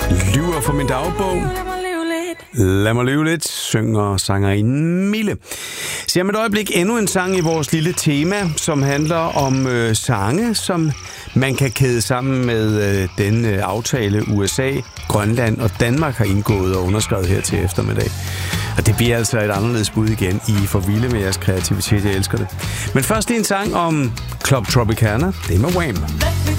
Lyver for min dagbog. Lad mig leve lidt, synger sangerinde Mille. Så om et øjeblik endnu en sang i vores lille tema, som handler om sange, som man kan kæde sammen med den aftale USA, Grønland og Danmark har indgået og underskrevet her til eftermiddag. Og det bliver altså et anderledes bud igen. I er for vilde med jeres kreativitet, jeg elsker det. Men først en sang om Club Tropicana, det er med Wham!